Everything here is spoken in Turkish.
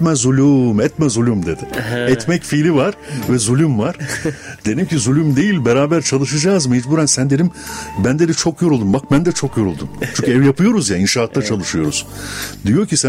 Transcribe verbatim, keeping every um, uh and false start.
etme zulüm, etme zulüm dedi. Etmek fiili var ve zulüm var. Dedim ki zulüm değil, beraber çalışacağız mecburen. Sen dedim, ben dedi çok yoruldum. Bak ben de çok yoruldum. Çünkü ev yapıyoruz ya, inşaatta çalışıyoruz. Diyor ki sen